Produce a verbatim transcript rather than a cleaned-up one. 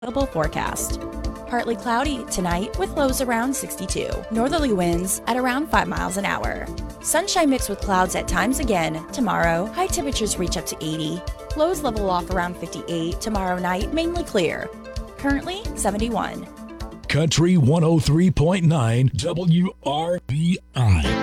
Forecast. Partly cloudy tonight with lows around sixty-two. Northerly winds at around five miles an hour. Sunshine mixed with clouds at times again. Tomorrow, high temperatures reach up to eighty. Lows level off around fifty-eight. Tomorrow night, mainly clear. Currently, seventy-one. Country one oh three point nine W R B I.